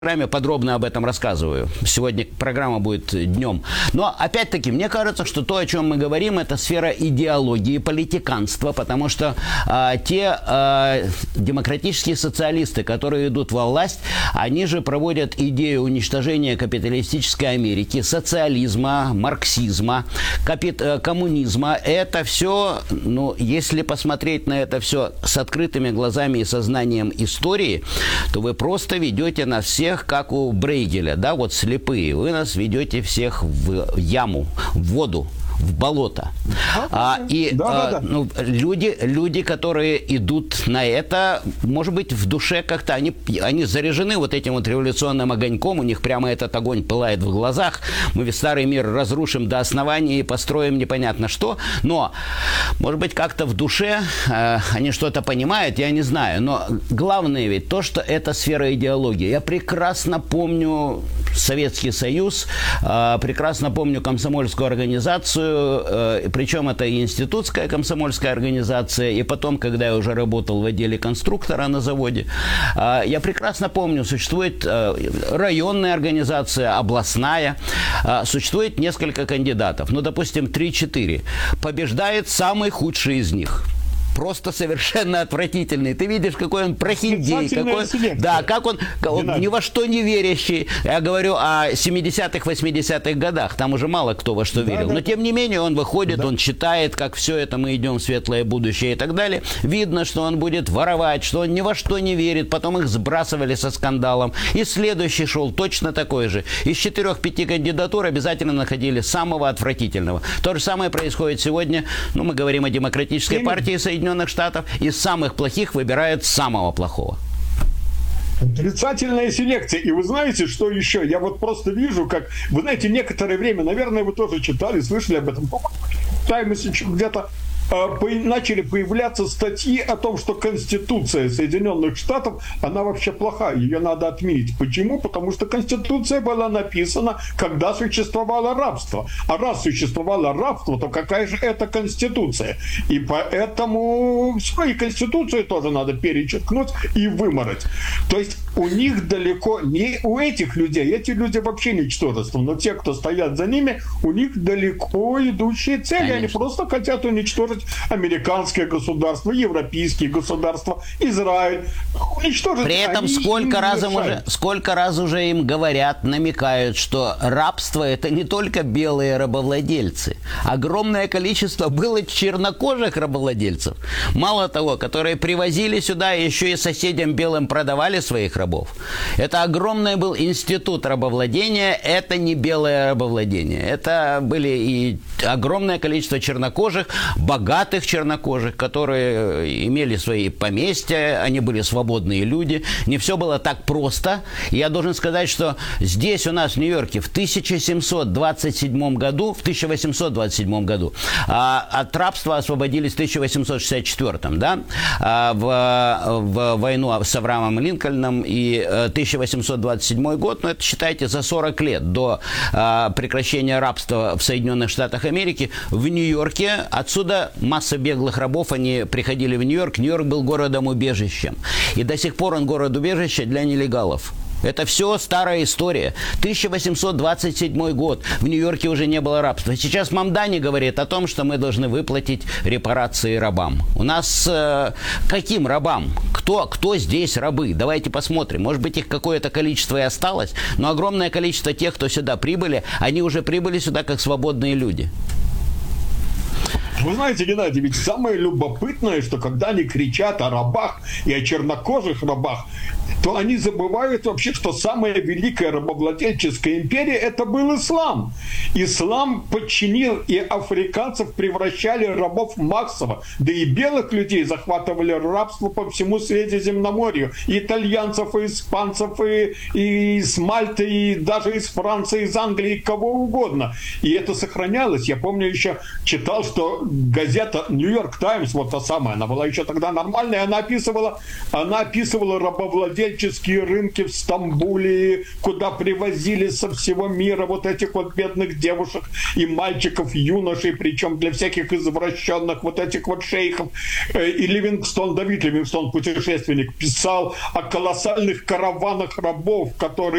программе подробно об этом рассказываю. Сегодня программа будет днем. Но, опять-таки, мне кажется, что то, о чем мы говорим, это сфера идеологии, политиканства, потому что те демократические социалисты, которые идут во власть, они же проводят идею уничтожения капиталистической Америки, социализма, марксизма, коммунизма. Это все, ну, если посмотреть на это все с открытыми глазами и сознанием истории, то вы просто ведете нас всех, как у Брейгеля, да, вот слепые. Вы нас ведете всех в яму, в воду, в болото. Ну, люди, которые идут на это, может быть, в душе как-то, они заряжены вот этим вот революционным огоньком, у них прямо этот огонь пылает в глазах. Мы весь старый мир разрушим до основания и построим непонятно что. Но, может быть, как-то в душе они что-то понимают, я не знаю. Но главное ведь то, что это сфера идеологии. Я прекрасно помню Советский Союз, прекрасно помню комсомольскую организацию, причем это и институтская комсомольская организация, и потом, когда я уже работал в отделе конструктора на заводе, я прекрасно помню, существует районная организация, областная, существует несколько кандидатов, ну, допустим, 3-4. Побеждает самый худший из них. Просто совершенно отвратительный. Ты видишь, какой он прохиндей, как он ни во что не верящий. Я говорю о 70-х, 80-х годах. Там уже мало кто во что верил. Но, тем не менее, он выходит, он читает, как все это мы идем в светлое будущее и так далее. Видно, что он будет воровать, что он ни во что не верит. Потом их сбрасывали со скандалом. И следующий шел точно такой же. Из 4-5 кандидатур обязательно находили самого отвратительного. То же самое происходит сегодня. Ну, мы говорим о демократической партии Соединенных Штатов, из самых плохих выбирают самого плохого. Отрицательная селекция. И вы знаете, что еще? Я вот просто вижу, как... Вы знаете, некоторое время, наверное, вы тоже читали, слышали об этом, где-то начали появляться статьи о том, что Конституция Соединенных Штатов, она вообще плохая, ее надо отменить. Почему? Потому что Конституция была написана, когда существовало рабство. А раз существовало рабство, то какая же это Конституция? И поэтому и Конституцию тоже надо перечеркнуть и вымороть. То есть у них далеко, не у этих людей, эти люди вообще ничтожество, но те, кто стоят за ними, у них далеко идущие цели. Конечно. Они просто хотят уничтожить американское государство, европейские государства, Израиль. Уничтожить. При этом сколько раз уже им говорят, намекают, что рабство — это не только белые рабовладельцы. Огромное количество было чернокожих рабовладельцев. Мало того, которые привозили сюда, еще и соседям белым продавали своих рабов. Это огромный был институт рабовладения, это не белое рабовладение. Это были и огромное количество чернокожих, богатых чернокожих, которые имели свои поместья, они были свободные люди. Не все было так просто. Я должен сказать, что здесь у нас в Нью-Йорке в 1827 году от рабства освободились в 1864, да, в войну с Авраамом Линкольном, и 1827 год, ну, это, считайте, за 40 лет до прекращения рабства в Соединенных Штатах Америки, в Нью-Йорке, отсюда масса беглых рабов, они приходили в Нью-Йорк. Нью-Йорк был городом-убежищем. И до сих пор он город-убежище для нелегалов. Это все старая история. 1827 год. В Нью-Йорке уже не было рабства. Сейчас Мамдани говорит о том, что мы должны выплатить репарации рабам. У нас каким рабам? Кто здесь рабы? Давайте посмотрим. Может быть, их какое-то количество и осталось, но огромное количество тех, кто сюда прибыли, они уже прибыли сюда как свободные люди. Вы знаете, Геннадий, ведь самое любопытное, что когда они кричат о рабах и о чернокожих рабах, то они забывают вообще, что самая великая рабовладельческая империя – это был ислам. Ислам подчинил, и африканцев превращали рабов массово, да и белых людей захватывали рабство по всему Средиземноморью. И итальянцев, и испанцев, и из Мальты, и даже из Франции, из Англии, кого угодно. И это сохранялось. Я помню, еще читал, что газета «Нью-Йорк Таймс», вот та самая, она была еще тогда нормальная, она описывала рабовладельческие рынки в Стамбуле, куда привозили со всего мира вот этих вот бедных девушек и мальчиков, юношей, причем для всяких извращенных вот этих вот шейхов. И Давид Ливингстон, путешественник, писал о колоссальных караванах рабов, которые